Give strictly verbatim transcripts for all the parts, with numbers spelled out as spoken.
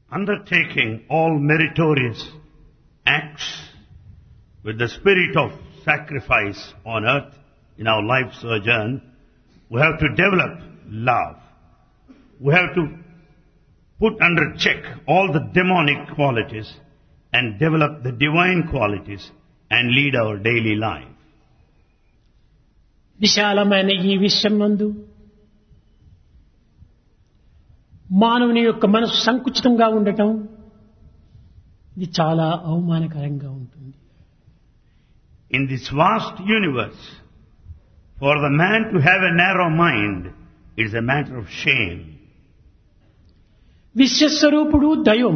undertaking all meritorious acts with the spirit of sacrifice on earth in our life sojourn, we have to develop love. We have to put under check all the demonic qualities and develop the divine qualities and lead our daily life. విశాలమైన ఈ విశ్వం నందు మానవుని యొక్క మనసు సంకుచితంగా ఉండటం ఇది చాలా అవమానకరంగా ఉంటుంది. In this vast universe, for the man to have a narrow mind is a matter of shame. విశ్వస్వరూపుడు దైవం.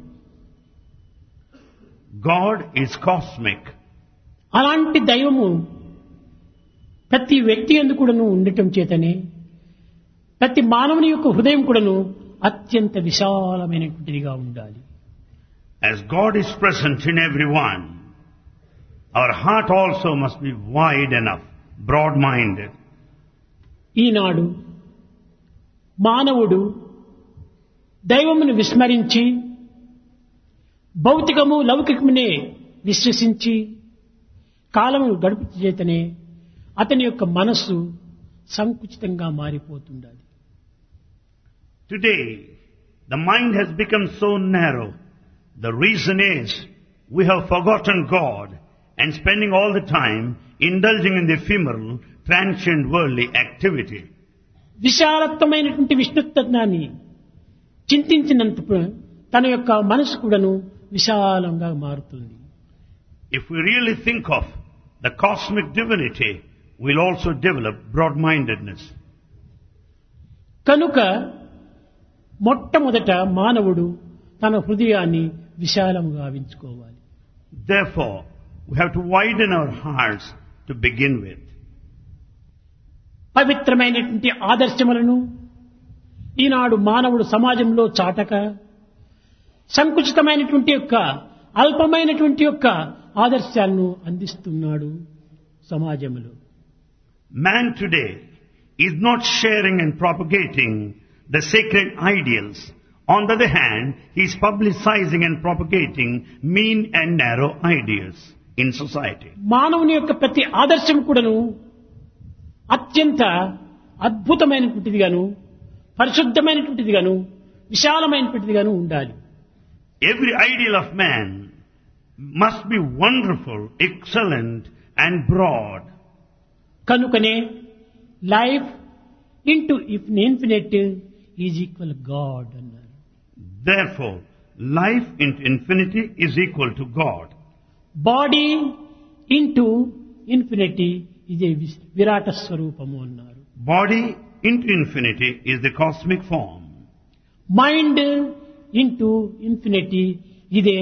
God is cosmic. అలాంటి దైవము ప్రతి వ్యక్తి యందు కూడాను ఉండటం చేతనే ప్రతి మానవుని యొక్క హృదయం కూడాను అత్యంత విశాలమైనటువంటిదిగా ఉండాలి. As God is present in everyone, our heart also must be wide enough, broad-minded. ఈనాడు మానవుడు దైవమును విస్మరించి భౌతికము లౌకికమునే విశ్వసించి కాలము గడుపు చేతనే అతని యొక్క మనస్సు సంకుచితంగా మారిపోతుండాలి. Today, the mind has become so narrow. The reason is we have forgotten God and spending all the time indulging in the ephemeral, transient worldly activity. విశాలత్వమైనటువంటి విష్ణుత్వాన్ని చింతించినంత తన యొక్క మనసు కూడాను విశాలంగా మారుతుంది. If we really think of the cosmic divinity, we'll also develop broad-mindedness. కనుక మొట్టమొదట మానవుడు తన హృదయాన్ని విశాలంగా గావించుకోవాలి. Therefore, we have to widen our hearts to begin with. పవిత్రమైనటువంటి ఆదర్శములను ఈనాడు మానవుడు సమాజంలో చాటక సంకుచితమైనటువంటి యొక్క అల్పమైనటువంటి యొక్క ఆదర్శాలను అందిస్తున్నాడు సమాజంలో. Man today is not sharing and propagating the sacred ideals. On the other hand, he is publicizing and propagating mean and narrow ideas in society. మానవుని యొక్క ప్రతి ఆదర్శం కూడాను అత్యంత అద్భుతమైనటువంటిదిగాను పరిశుద్ధమైనటువంటిదిగాను విశాలమైనటువంటిదిగాను ఉండాలి. Every ideal of man must be wonderful, excellent and broad. కనుకనే life into infinite is equal God అన్నారు. Therefore, life into infinity is equal to God. Body into infinity ఇది విరాట స్వరూపము అన్నారు. Body into infinity is the cosmic form. Mind into infinity ఇదే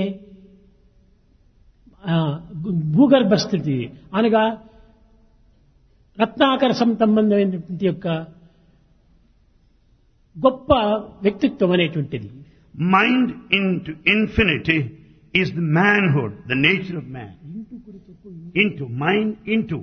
భూగర్భ స్థితి అనగా రత్నాకర సంబంధమైనటువంటి యొక్క గొప్ప వ్యక్తిత్వం అనేటువంటిది. Mind into infinity is the manhood, the nature of man. Into, mind into.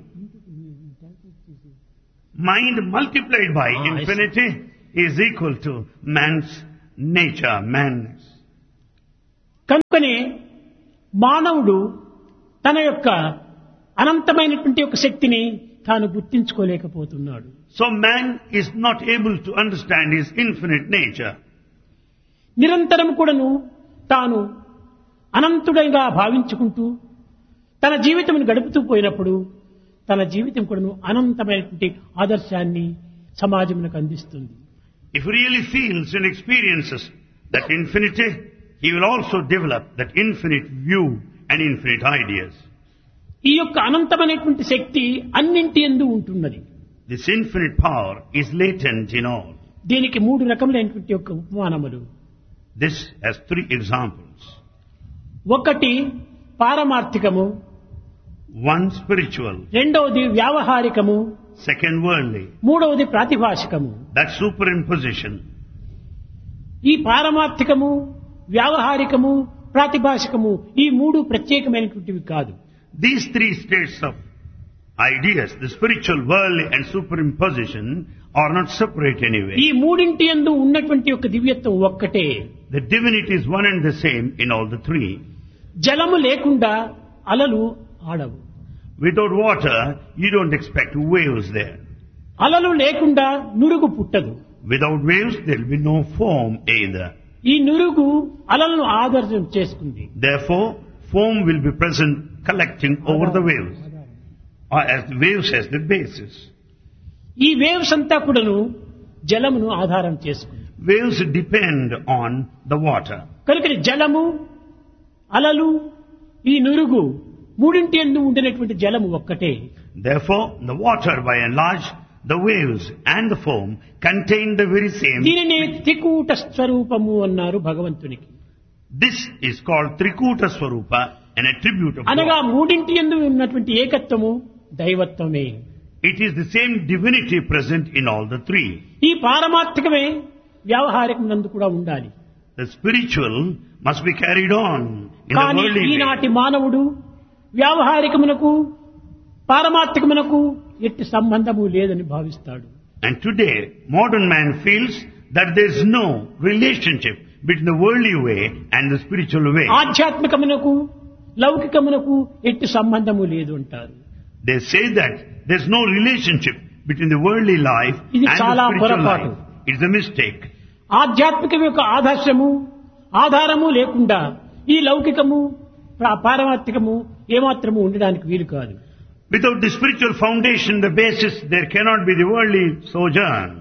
Mind multiplied by ah, infinity is equal to man's nature, manness. కనుకనే మానవుడు తన యొక్క అనంతమైనటువంటి యొక్క శక్తిని తాను గుర్తించుకోలేకపోతున్నాడు. So man is not able to understand his infinite nature. నిరంతరం కూడాను తాను అనంతుడిగా భావించుకుంటూ తన జీవితం గడుపుతూ పోయినప్పుడు తన జీవితం కూడాను అనంతమైనటువంటి ఆదర్శాన్ని సమాజమునకు అందిస్తుంది. If he really feels and experiences that infinity, he will also develop that infinite view and infinite ideas. ఈ యొక్క అనంతమైనటువంటి శక్తి అన్నింటి యందు ఉంటున్నది. This infinite power is latent in all. దీనికి మూడు రకములైనటువంటి యొక్క ఉపమానములు. This has three examples. ఒకటి పారమార్థికము, One spiritual, రెండవది వ్యావహారికము, second worldly. మూడవది ప్రాతిభాషికము. That's superimposition. ఈ పారమార్థికము, వ్యావహారికము, ప్రాతిభాషికము ఈ మూడు ప్రత్యేకమైనటువంటివి కాదు. These three states of ideas, the spiritual, worldly and superimposition, are not separate anyway. ఈ మూడింటి యందు ఉన్నటువంటి యొక్క దివ్యత్వం ఒక్కటే. The divinity is one and the same in all the three. జలము లేకుండా అలలు ఆడవు. Without water, you don't expect waves there. అలలు లేకుండా నురుగు పుట్టదు. Without waves, there will be no foam either. ఈ నురుగు అలలను ఆధారం చేసుకుంది. Therefore, foam will be present collecting over the waves, or as the waves as the basis. ఈ waves అంతా కూడాను జలమును ఆధారం చేసుకుంది. Waves depend on the water. కనుక జలము, అలలు, ఈ నురుగు మూడింటి యందు ఉండినటువంటి జలము ఒక్కటే. Therefore, the water by and large, the waves and the foam contain the very same. దీనిని త్రికూట స్వరూపము అన్నారు భగవంతునికి. This is called Trikuta Swarupa, an attribute of అనగా God. మూడింటి యందు ఉన్నటువంటి ఏకత్వము దైవత్వమే. It is the same divinity present in all the three. ఈ పారమార్థికమే వ్యావహారికమునందు కూడా ఉండాలి. The spiritual must be carried on in the కానీ worldly way. ఈనాటి మానవుడు వ్యావహారికమునకు పారమార్థికమునకు ఎట్టి సంబంధము లేదని భావిస్తాడు. And today, modern man feels that there is no relationship between the worldly way and the spiritual way. ఆధ్యాత్మికమునకు లౌకికమునకు ఎట్టి సంబంధము లేదు అంటారు. They say that there is no relationship between the worldly life ఇది and the చాలా spiritual పొరపాటు. life. It's a mistake. ఆధ్యాత్మికం యొక్క ఆదర్శము ఆధారము లేకుండా ఈ లౌకికము పా- పారమార్థికము ఏమాత్రము ఉండడానికి వీలు కాదు. Without the spiritual foundation, the basis, there cannot be the worldly sojourn.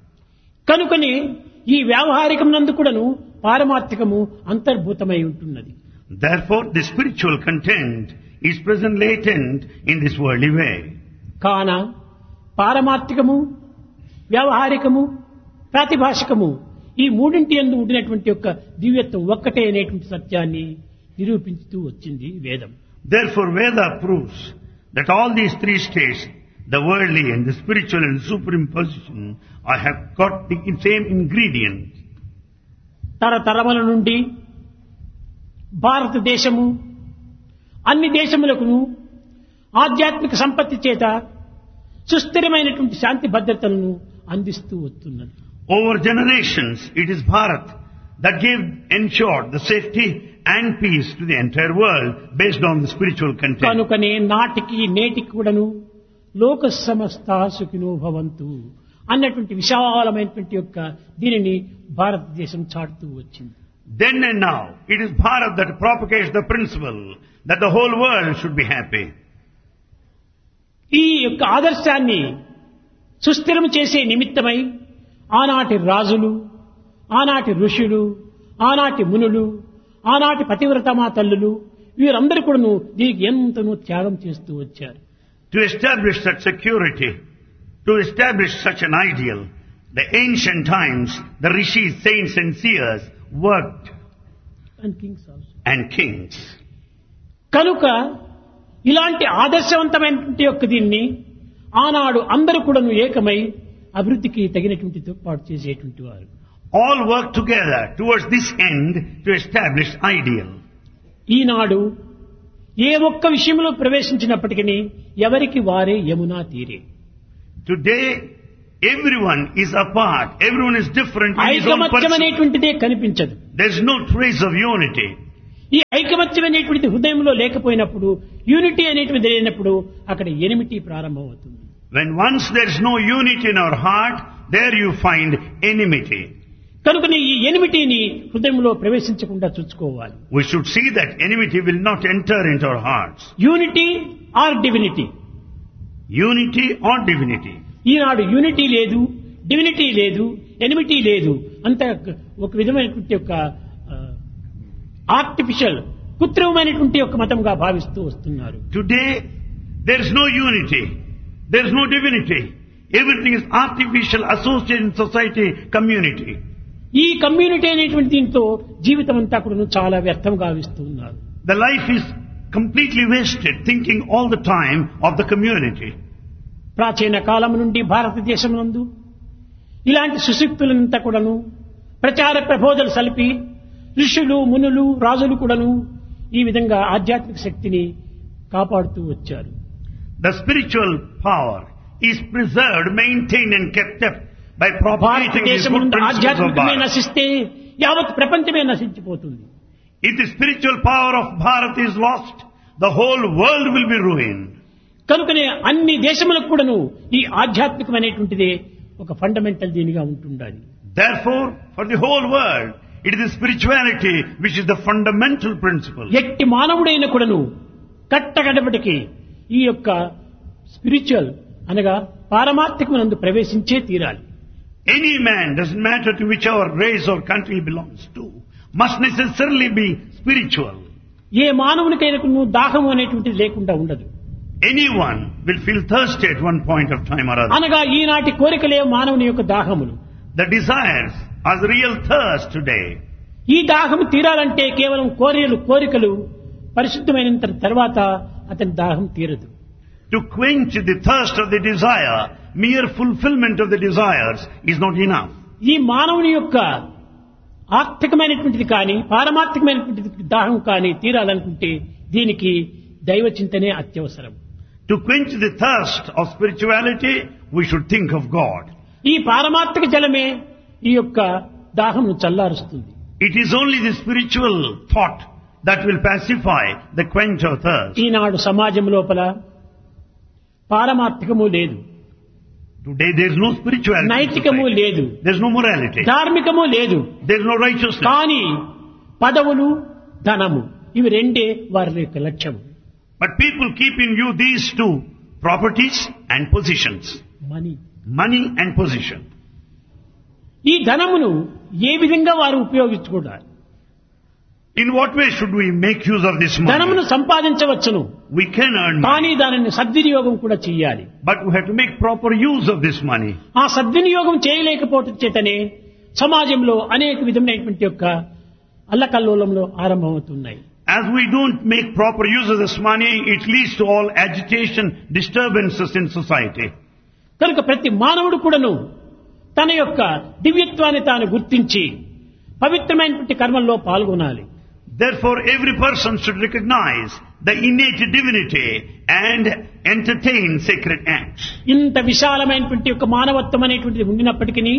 కనుకని ఈ వ్యావహారికమునందు కూడాను పారమార్థికము అంతర్భూతమై ఉంటున్నది. Therefore, the spiritual content is present latent in this worldly way. కాన పారమార్థికము వ్యావహారికము ప్రాతిభాషికము ఈ మూడింటి యందు ఉండినటువంటి యొక్క దివ్యత్వం ఒక్కటే అనేటువంటి సత్యాన్ని నిరూపిస్తూ వచ్చింది వేదం. Therefore, Veda proves that all these three states, the worldly and the spiritual and the superimposition, are, have got the same ingredient. తరతరముల నుండి భారతదేశము అన్ని దేశములకును ఆధ్యాత్మిక సంపత్తి చేత సుస్థిరమైనటువంటి శాంతి భద్రతలను అందిస్తూ వస్తున్నది. Over generations, it is Bharat that gave, ensured the safety and peace to the entire world based on the spiritual content. కనుకనే నాటికి నేటికి కూడాను లోక సమస్త సుఖినో భవంతు అన్నటువంటి విశాలమైనటువంటి యొక్క దీనిని భారతదేశం చాటుతూ వచ్చింది. Then and now, it is Bharat that propagates the principle that the whole world should be happy. ఈ యొక్క ఆదర్శాన్ని సుస్థిరం చేసే నిమిత్తమై ఆనాటి రాజులు, ఆనాటి ఋషులు, ఆనాటి మునులు, ఆనాటి పతివ్రతమా తల్లులు వీరందరూ కూడాను దీనికి ఎంతనో త్యాగం చేస్తూ వచ్చారు. To establish such security, to establish such an ideal, the ancient times, the rishis, saints and seers worked, And kings also. and kings. కనుక ఇలాంటి ఆదర్శవంతమైనటువంటి యొక్క దీన్ని ఆనాడు అందరూ కూడాను ఏకమై అభివృద్ధికి తగినటువంటి తోడ్పాటు చేసేటువంటి వారు. All work together towards this end to establish ideal. ఈనాడు ఏ ఒక్క విషయంలో ప్రవేశించినప్పటికీ ఎవరికి వారే యమునా తీరే. Today, everyone is apart, everyone is different in his own ఐకమత్యం person. అనేటువంటిదే కనిపించదు. There is no trace of unity. ఈ ఐకమత్యం అనేటువంటిది హృదయంలో లేకపోయినప్పుడు, యూనిటీ అనేటువంటిది లేనప్పుడు అక్కడ ఎనిమిటీ ప్రారంభమవుతుంది. When once there is no unity in our heart, there you find enmity. కనుకనే ఈ ఎనిమిటీని హృదయంలో ప్రవేశించకుండా చూసుకోవాలి. We should see that enmity will not enter into our hearts. Unity are divinity. Unity or divinity. Eenadu unity లేదు, divinity లేదు, enmity లేదు, అంత ఒక విధమైనటువంటి యొక్క ఆర్టిఫిషియల్ కృత్రిమమైనటువంటి యొక్క మతంగా భావిస్తూ వస్తున్నారు. Today, there is no unity. There is no divinity. Everything is artificial, associated in society, community. ఈ కమ్యూనిటీ అనేటువంటి దీంతో జీవితం అంతా కూడా చాలా వ్యర్థం గావిస్తూ ఉన్నారు. The life is completely wasted thinking all the time of the community. ప్రాచీన కాలం నుండి భారతదేశం నందు ఇలాంటి సుశక్తులంతా కూడాను ప్రచార ప్రబోధలు సలిపి ఋషులు, మునులు, రాజులు కూడాను ఈ విధంగా ఆధ్యాత్మిక శక్తిని కాపాడుతూ వచ్చారు. The spiritual power is preserved, maintained and kept up by propagating these good భారతదేశం principles of ఆధ్యాత్మికమే Bharat. నశిస్తే యావత్ ప్రపంచమే నశించిపోతుంది. If the spiritual power of Bharat is lost, the whole world will be ruined. కనుకనే అన్ని దేశములకు కూడాను ఈ ఆధ్యాత్మికమైనటువంటిదే ఒక ఫండమెంటల్ దీనిగా ఉంటుండాలి. Therefore, for the whole world, it is the spirituality which is the fundamental principle. ఎట్టి మానవుడైన కూడాను కట్టగడపటికి ఈ యొక్క స్పిరిచువల్ అనగా పారమార్థికమునందు ప్రవేశించే తీరాలి. Any man, doesn't matter to whichever race or country he belongs to, must necessarily be spiritual. ఏ మానవునికైనా దాహము అనేటువంటిది లేకుండా ఉండదు. Anyone will feel thirsty at one point of time or other. అనగా ఈనాటి కోరికలే మానవుని యొక్క దాహములు. The desires are the real thirst today. ఈ దాహము తీరాలంటే కేవలం కోరికలు కోరికలు పరిశుద్ధమైన తర్వాత అతని దాహం తీరదు. To quench the thirst of the desire, mere fulfillment of the desires is not enough. ఈ మానవుని యొక్క ఆర్థికమైనటువంటిది కానీ పారమార్థికమైనటువంటిది దాహం కానీ తీరాలనుకుంటే దీనికి దైవ చింతనే అత్యవసరం. To quench the thirst of spirituality, we should think of God. ఈ పారమార్థిక జలమే ఈ యొక్క దాహమును చల్లారుస్తుంది. It is only the spiritual thought that will pacify the quench of thirst. ఈనాడు సమాజం లోపల పారమార్థికము లేదు, Today there is no spirituality. in నైతికము society. లేదు, There is no morality. ధార్మికము లేదు. There is no righteousness. కానీ పదవులు ధనము ఇవి రెండే వారి యొక్క లక్ష్యము. But people keep in view these two, properties and positions. Money. Money and position. ఈ ధనమును ఏ విధంగా వారు ఉపయోగించుకోవాలి? In what way should we make use of this ధనమును money? సంపాదించవచ్చును, We can earn కానీ money, దానిని సద్వినియోగం కూడా చెయ్యాలి. but we have to make proper use of this money. ఆ సద్వినియోగం చేయలేకపోవటం చేతనే సమాజంలో అనేక విధమైనటువంటి యొక్క అల్లకల్లోలంలో ఆరంభమవుతున్నాయి. As we don't make proper use of this money, it leads to all agitation, disturbances in society. కనుక ప్రతి మానవుడు కూడాను తన యొక్క దివ్యత్వాన్ని తాను గుర్తించి పవిత్రమైనటువంటి కర్మల్లో పాల్గొనాలి. Therefore, every person should recognize the innate divinity and entertain sacred acts. ఇంత విశాలమైనటువంటి యొక్క మానవత్వం అనేటువంటిది ఉండినప్పటికీ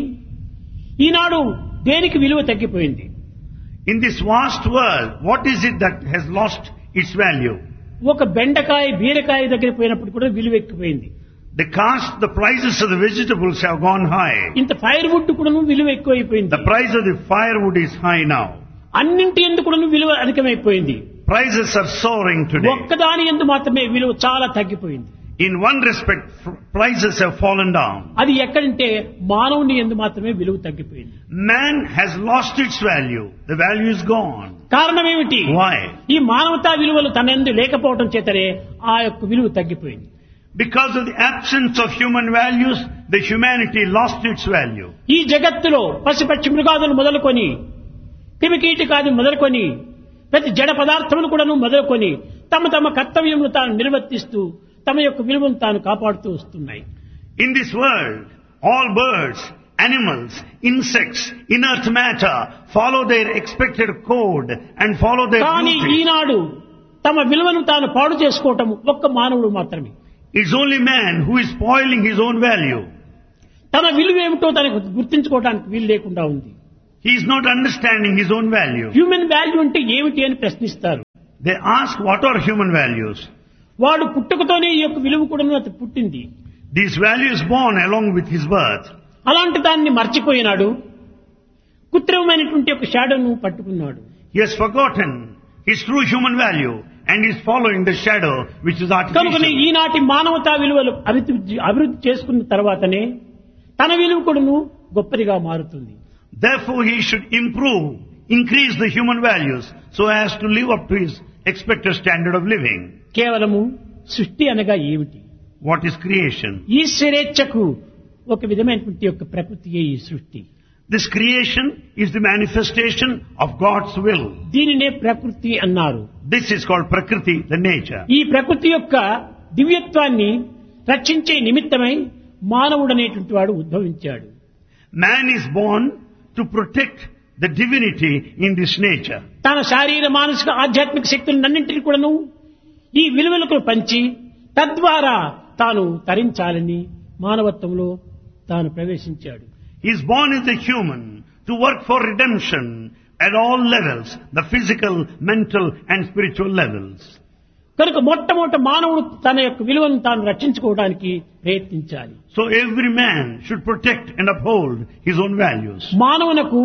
ఈనాడు దేనికి విలువ తగ్గిపోయింది? In this vast world, what is it that has lost its value? ఒక బెండకాయ బీరకాయ దగ్గర పోయినప్పుడు కూడా విలువ ఎక్కిపోయింది. The cost, the prices of the vegetables have gone high. ఇంత ఫైర్ వుడ్ కూడా విలువ ఎక్కువైపోయింది. The price of the firewood is high now. అన్నింటి ఎందుకు కూడా విలువ అధికమైపోయింది. Prices are soaring today. ఒక్కదాని ఎందు మాత్రమే విలువ చాలా తగ్గిపోయింది. In one respect, f- prices have fallen down. అది ఎక్కడంటే మానవుని ఎందు మాత్రమే విలువ తగ్గిపోయింది. Man has lost its value. The value is gone. కారణం ఏమిటి? Why? ఈ మానవతా విలువలు తన ఎందు లేకపోవడం చేతనే ఆ యొక్క విలువ తగ్గిపోయింది. Because of the absence of human values, the humanity lost its value. ఈ జగత్తులో పశుపక్షి మృగాదులు మొదలుకొని క్రిమికీటకాదులు మొదలుకొని ప్రతి జడ పదార్థములు కూడాను మొదలుకొని తమ తమ కర్తవ్యమును తాను నిర్వర్తిస్తూ తమ యొక్క విలువను తాను కాపాడుతూ వస్తున్నాయి. In this world, all birds, animals, insects, inert matter follow their expected code and follow their కానీ blueprint. ఈనాడు తమ విలువను తాను పాడు చేసుకోవటం ఒక్క మానవుడు మాత్రమే. It's only man who is spoiling his own value. తన విలువ ఏమిటో తనకు గుర్తించుకోవడానికి వీలు లేకుండా ఉంది. He is not understanding his own value. Human value అంటే ఏమిటి అని ప్రశ్నిస్తారు. They ask, what are human values? వాడు పుట్టుకతోనే ఈ యొక్క విలువ కూడా అతను పుట్టింది. These values born along with his birth. అలాంటి దాన్ని మర్చిపోయినాడు, కృత్రిమమైనటువంటి ఒక షాడోను పట్టుకున్నాడు. He has forgotten his true human value and is following the shadow which is కనుకనే artificial. ఈనాటి మానవతా విలువలు అభివృద్ధి అభివృద్ధి చేసుకున్న తర్వాతనే తన విలువ కూడాను గొప్పదిగా మారుతుంది. Therefore, he should improve, increase the human values so as to live up to his expected standard of living. కేవలము సృష్టి అనగా ఏమిటి? What is creation? ఈశ్వరేచ్ఛకు ఒక విధమైనటువంటి యొక్క ప్రకృతియే ఈ సృష్టి. This creation is the manifestation of God's will. దీనినే ప్రకృతి అన్నారు. This is called Prakriti, the nature. ఈ ప్రకృతి యొక్క దివ్యత్వాన్ని రక్షించే నిమిత్తమై మానవుడనేటువంటి వాడు ఉద్భవించాడు. Man is born to protect the divinity in this nature. తన శారీర మానసిక ఆధ్యాత్మిక శక్తులన్నింటినీ కూడాను ఈ విలువలకు పంచి తద్వారా తాను తరించాలని మానవత్వంలో తాను ప్రవేశించాడు. He is born as a human to work for redemption at all levels, the physical, mental and spiritual levels. కనుక మొట్టమొదట మానవుడు తన యొక్క విలువను తాను రక్షించుకోవడానికి ప్రయత్నించాలి. So every man should protect and uphold his own values. మానవునకు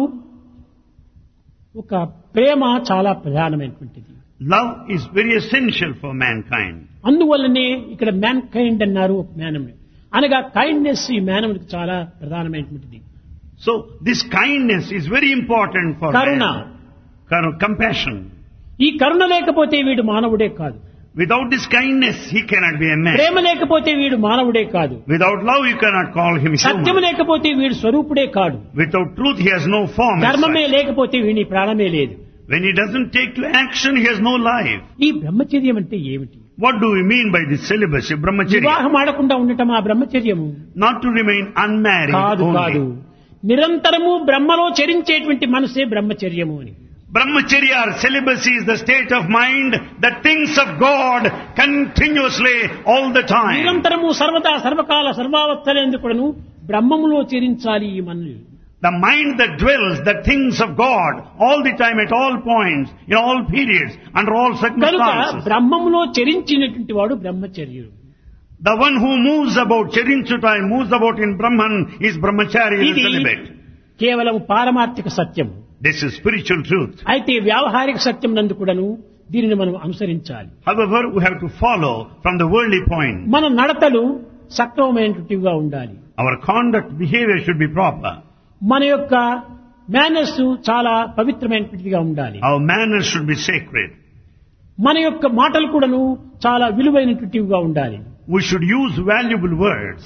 ఒక ప్రేమ చాలా ప్రధానమైనటువంటిది. Love is very essential for mankind. అందువల్లనే ఇక్కడ మ్యాన్ కైండ్ అన్నారు మానవుని, అనగా కైండ్నెస్ ఈ మానవునికి చాలా ప్రధానమైనటువంటిది. So this kindness is very important for Karuna, man. Compassion. ఈ కరుణ లేకపోతే వీడు మానవుడే కాదు. Without this kindness, he cannot be a man. ప్రేమ లేకపోతే వీడు మానవుడే కాదు. Without love, you cannot call him Satyam human. లేకపోతే వీడు స్వరూపుడే కాడు. Without truth, he has no form. as ధర్మమే such. లేకపోతే వీని ప్రాణమే లేదు. When he doesn't take to action, he has no life. ఈ బ్రహ్మచర్యం అంటే ఏమిటి? What do we mean by this celibacy, brahmacharya? వివాహం ఆడకుండా ఉండటం ఆ బ్రహ్మచర్యము Not to remain unmarried కాదు. కాదు, only. నిరంతరము బ్రహ్మలో చరించేటువంటి మనసే బ్రహ్మచర్యము అని. Brahmacharya or celibacy is the state of mind that thinks of God continuously all the time. నిరంతరము సర్వదా సర్వకాల సర్వావస్థలందుకును బ్రహ్మములో చరించాలి ఈ మనల్ని. The mind that dwells, that thinks of God all the time, at all points, in all periods, under all కనుక circumstances. బ్రహ్మములో చరించినటువంటి వాడు బ్రహ్మచర్యుడు. The one who moves about, Charinchuta, and moves about in Brahman is brahmachari, is ఇది celibate. కేవలం పారమార్థిక సత్యం. This is spiritual truth. అయితే వ్యావహారిక సత్యం నందు కూడాను దీనిని మనం అనుసరించాలి. However, we have to follow from the worldly point. మన నడతలు సక్రమమైనటువంటివిగా ఉండాలి. Our conduct, behavior should be proper. మన యొక్క మేనర్స్ చాలా పవిత్రమైనటువంటిదిగా ఉండాలి. Our manners should be sacred. మన యొక్క మాటలు కూడాను చాలా విలువైనటువంటివిగా ఉండాలి. We should use valuable words.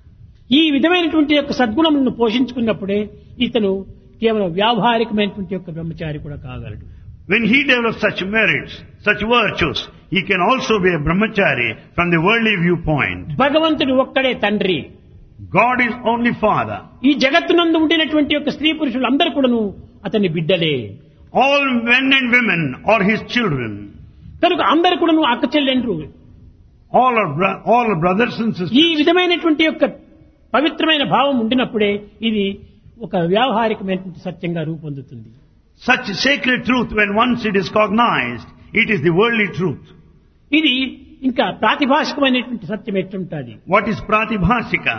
ఈ విధమైనటువంటి యొక్క సద్గుణములను పోషించుకున్నప్పుడే ఇతను కేవలం వ్యావహారికమైనటువంటి యొక్క బ్రహ్మచారి కూడా కాగలడు. When he develops such merits, such virtues, he can also be a brahmachari from the worldly viewpoint. భగవంతుడు ఒక్కడే తండ్రి. God is only Father. ఈ జగత్తునందు ఉండినటువంటి యొక్క స్త్రీ పురుషులు అందరూ కూడాను అతని బిడ్డలే. All men and women are his children. కనుక అందరూ కూడాను అక్క చెల్లెండ్రు. All are, bro- all are brothers and sisters. ఈ విధమైనటువంటి యొక్క పవిత్రమైన భావం ఉండినప్పుడే ఇది ఒక వ్యావహారికమైనటువంటి సత్యంగా రూపొందుతుంది. Such sacred truth, when once it is cognized, it is the worldly truth. ఇది ఇంకా ప్రాతిభాషికమైనటువంటి సత్యం ఎట్లుంటుంది. What is pratibhasika?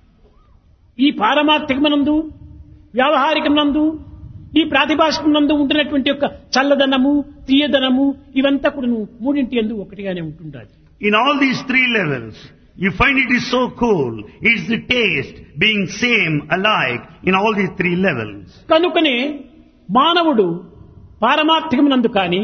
ఈ పారమార్థికమనందు వ్యావహారికమనందు ఈ ప్రాతిభాషికమనందు ఉంటున్నటువంటి యొక్క చల్లదనము తీయదనము ఇవంతా కూడా మూడింటి యందు ఒకటిగానే ఉంటుంటాయి. In all these three levels, you find it is so cool. It is the taste being same, alike in all these three levels. కనుకనే మానవుడు పారమార్థికమనందు కానీ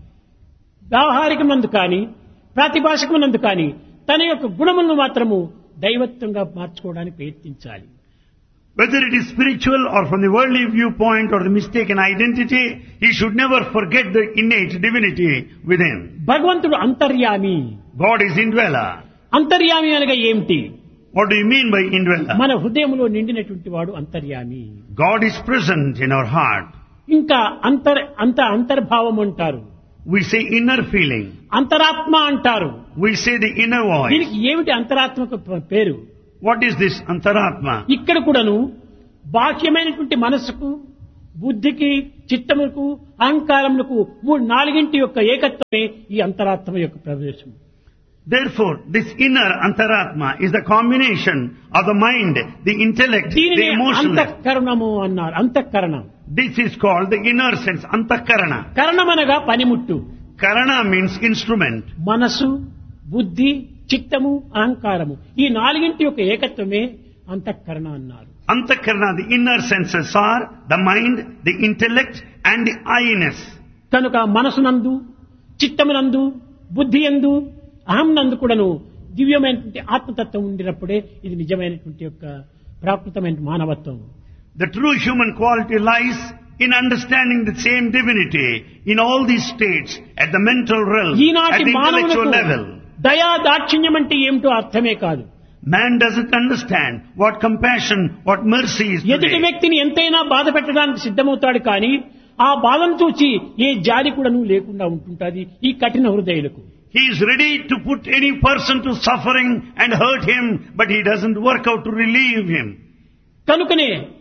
వ్యావహారికమనందు కానీ ప్రాతిభాషికమనందు కానీ తన యొక్క గుణములను మాత్రము దైవత్వంగా మార్చుకోవడానికి ప్రయత్నించాలి. Whether it is spiritual or from the worldly viewpoint or the mistaken identity, he should never forget the innate divinity within. భగవంతుడు అంతర్యామి. God is indweller. అంతర్యామి అనగా ఏమిటి? What do you mean by indweller? మన హృదయంలో నిండినటువంటి వాడు అంతర్యామి. God is present in our heart. ఇంకా అంతర్ అంత అంతర్భావం అంటారు. We say inner feeling. అంతరాత్మ అంటారు. We say the inner voice. దీనికి ఏమిటి అంతరాత్మకు పేరు? What is this antaratma? ఇక్కడ కూడాను బాహ్యమైనటువంటి మనస్సుకు బుద్ధికి చిత్తములకు అహంకారములకు మూడు నాలుగింటి యొక్క ఏకత్వమే ఈ అంతరాత్మ యొక్క ప్రవేశం. Therefore, this inner antaratma is the combination of the mind, the intellect, the దీనినే emotion. అంతఃకరణము అన్నారు. అంతఃకరణం. This is called the inner sense, antakarana. కరణమనగా పనిముట్టు. Karana means instrument. మనసు, బుద్ధి, చిత్తము, అహంకారము ఈ నాలుగింటి యొక్క ఏకత్వమే అంతఃకరణ అన్నారు. Antakarana, the inner senses are the mind, the intellect and the I-ness. కనుక మనసునందు, చిత్తమునందు, బుద్ధి యందు, అహం నందు కూడాను దివ్యమైనటువంటి ఆత్మతత్వం ఉండినప్పుడే ఇది నిజమైనటువంటి యొక్క ప్రాకృతమైన మానవత్వం. The true human quality lies in understanding the same divinity in all these states, at the mental realm, at ఈనాటి the intellectual మానవులకు level. దయా దాక్షిణ్యం అంటే ఏమిటో అర్థమే కాదు. Man doesn't understand what compassion, what mercy is ఎదుటి today. వ్యక్తిని ఎంతైనా బాధ పెట్టడానికి సిద్ధమవుతాడు కానీ ఆ బాధను చూచి ఏ జాలి కూడాను లేకుండా ఉంటుంటది ఈ కఠిన హృదయులకు. He is ready to put any person to suffering and hurt him, but he doesn't work out to relieve him. కనుకనే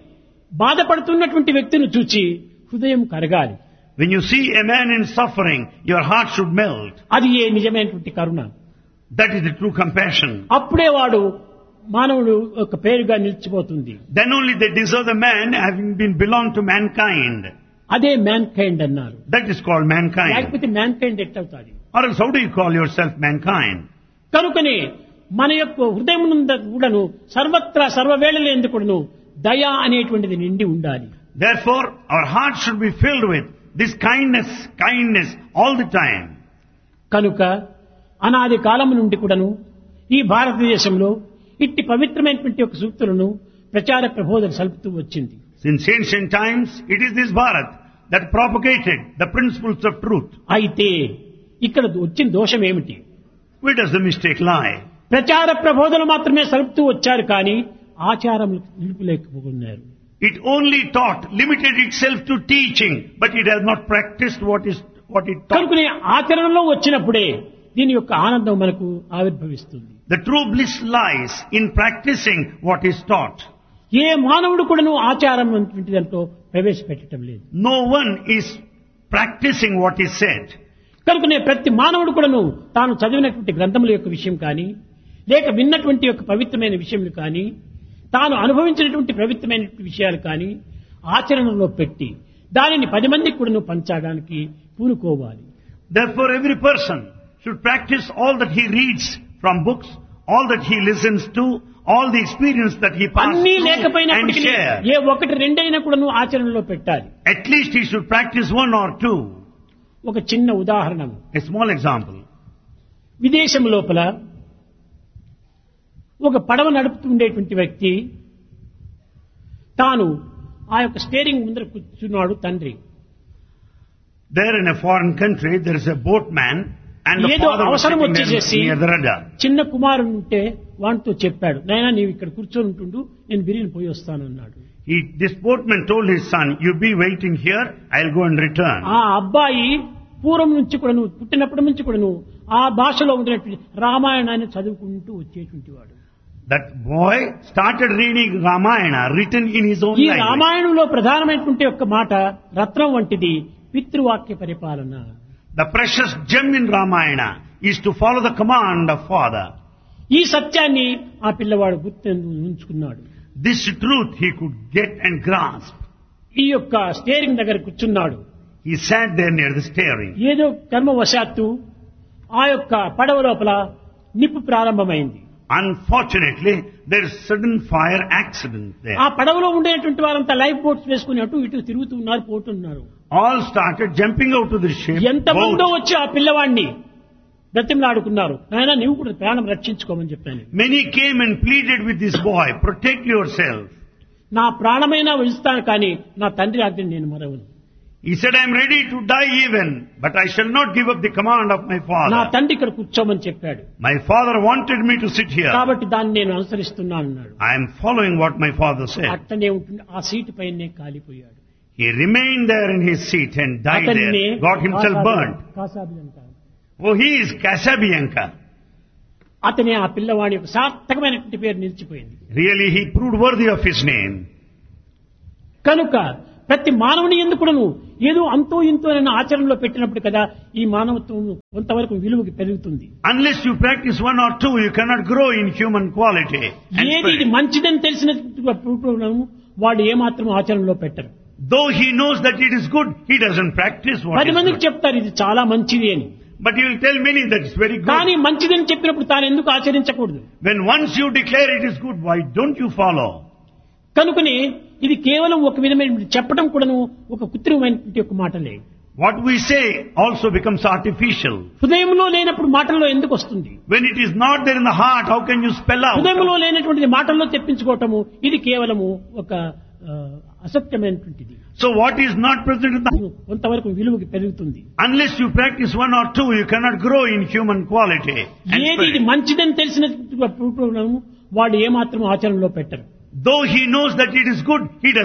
బాధపడుతున్నటువంటి వ్యక్తిని చూచి హృదయం కరగాలి. When you see a man in suffering, your heart should melt. అది ఏ నిజమైనటువంటి కరుణ. That is the true compassion. అప్పుడే వాడు మానవుడు ఒక పేరుగా నిలిచిపోతుంది. Then only they deserve the man having been belong to mankind. అదే మ్యాన్ కైండ్ అన్నారు. That is called mankind. లేకపోతే man kind ఎట్టవుతాది? Or else how do you call yourself mankind? కనుకనే మన యొక్క హృదయం కూడాను సర్వత్రా సర్వవేళల ఎందుకును దయ అనేటువంటిది నిండి ఉండాలి. Therefore, our heart should be filled with this kindness, kindness all the time. కనుక అనాది కాలం నుండి కూడాను ఈ భారతదేశంలో ఇట్టి పవిత్రమైనటువంటి ఒక సూక్తులను ప్రచార ప్రబోధన సల్పుతూ వచ్చింది. Since ancient times, it is this Bharat that propagated the principles of truth. అయితే ఇక్కడ వచ్చిన దోషం ఏమిటి? Where does the mistake lie? ప్రచార ప్రబోధనలు మాత్రమే సలుపుతూ వచ్చారు కానీ ఆచారం నిలుపులేకపోతున్నారు. It only taught, limited itself to teaching, but it has not practiced what is what it taught. కనుకనే ఆచరణలో వచ్చినప్పుడే దీని యొక్క ఆనందం మనకు ఆవిర్భవిస్తుంది. The true bliss lies in practicing what is taught. ఏ మానవుడు కూడాను ఆచారం వంటి దాంట్లో ప్రవేశపెట్టడం లేదు. No one is practicing what is said. కనుకనే ప్రతి మానవుడు కూడాను తాను చదివినటువంటి గ్రంథముల యొక్క విషయం కానీ లేక విన్నటువంటి యొక్క పవిత్రమైన విషయములు కానీ తాను అనుభవించినటువంటి పవిత్రమైన విషయాలు కానీ ఆచరణలో పెట్టి దానిని పది మందికి కూడాను పంచడానికి పూనుకోవాలి. Therefore, every person should practice all that he reads from books, all that he listens to, all the experience that he passes అన్నీ through and లేకపోయినప్పటికీ share. ఏ ఒకటి రెండైనా కూడాను ఆచరణలో పెట్టాలి. At least he should practice one or two. ఒక చిన్న ఉదాహరణ, A small example. విదేశం లోపల ఒక పడవ నడుపుతుండేటువంటి వ్యక్తి తాను ఆ యొక్క స్టీరింగ్ ముందర కూర్చున్నాడు తండ్రి. There in a foreign country, there is a boatman and the ఏదో father was అవసరం sitting there వచ్చేసేసి near the rudder. చిన్న కుమారుడు ఉంటే వానితో చెప్పాడు, నాయనా నీవు ఇక్కడ కూర్చొని ఉంటుండు, నేను బిరిని పోయి వస్తాను అన్నాడు. He, this boatman told his son, you be waiting here, I'll go and return. ఆ అబ్బాయి పూర్వం నుంచి కూడాను పుట్టినప్పటి నుంచి కూడాను ఆ భాషలో ఉన్నటువంటి రామాయణాన్ని చదువుకుంటూ వచ్చేటువంటి వాడు. That boy started reading Ramayana written in his own ఈ language. రామాయణంలో ప్రధానమైనటువంటి ఒక మాట రత్నం వంటిది పితృవాక్య పరిపాలన. The precious gem in Ramayana is to follow the command of father. ఈ సత్యాన్ని ఆ పిల్లవాడు గుర్తు ఉంచుకున్నాడు. This truth he could get and grasp. ఈ యొక్క స్టీరింగ్ దగ్గర కూర్చున్నాడు. He sat there near the steering. ఏదో కర్మవశాత్తు ఆ యొక్క పడవ లోపల నిప్పు ప్రారంభమైంది. Unfortunately, there is sudden fire accident there. ఆ పడవలో ఉండేటువంటి వారంతా లైఫ్ బోట్స్ వేసుకుని అటు ఇటు తిరుగుతున్నారు, పోతున్నారు. All started jumping out of the ship. ఎంతమందో boats. వచ్చి ఆ పిల్లవాడిని బ్రతిమలాడుకున్నారు, నాయనా నీవు కూడా ప్రాణం రక్షించుకోమని చెప్పాను. Many came and pleaded with this boy, protect yourself. నా ప్రాణమైనా ఇస్తాను కానీ నా తండ్రి ఆజ్ఞను నేను మరవను. He said, I am ready to die even, but I shall not give up the command of my నా father. తండ్రి ఇక్కడ కూర్చోమని చెప్పాడు. My father wanted me to sit here. కాబట్టి దాన్ని నేను అనుసరిస్తున్నాను అన్నాడు. I am following what my father said. అట్టనే ఉంటుంది, ఆ సీటు పైనే కాలిపోయాడు. He remained there in his seat and died అతన్నే there, got himself burnt. కాసాబి అంటారు. Oh, he is Casabianca. అతనే ఆ పిల్లవాడి యొక్క సార్థకమైనటువంటి పేరు నిలిచిపోయింది. Really, he proved worthy of his name. కనుక ప్రతి మానవుని ఎందుకును ఏదో అంతో ఇంతో అనే ఆచరణలో పెట్టినప్పుడు కదా ఈ మానవత్వం కొంతవరకు విలువకి పెరుగుతుంది. Unless you practice one or two, you cannot grow in human quality. and ఏది ఇది spirit. మంచిదని తెలిసిన వాడు ఏమాత్రం ఆచరణలో పెట్టరు. Though he knows that it is good, he doesn't practice what పది is మందికి good. చెప్తారు ఇది చాలా మంచిది అని. But he will tell many that it's very good. కానీ మంచిదని చెప్పినప్పుడు తాను ఎందుకు ఆచరించకూడదు? When once you declare it is good, why don't you follow? కనుకనే ఇది కేవలం ఒక విధమైన చెప్పడం కూడాను ఒక కృత్రిమమైనటువంటి ఒక మాటలే. What we say also becomes artificial. హృదయంలో లేనప్పుడు మాటల్లో ఎందుకు వస్తుంది? When it is not there in the heart, how can you spell out? హృదయంలో లేనటువంటిది మాటల్లో తెప్పించుకోవటము ఇది కేవలము ఒక ఆ, అసత్యమైనటువంటిది. So what is not present in the కొంతవరకు విలువకి పెరుగుతుంది. unless you practice one or two, you cannot grow in human quality. and ఏది ఇది spirit. మంచిదని తెలిసిన వాడు ఏమాత్రం ఆచరణలో పెట్టరు. Though he knows that it is good, he does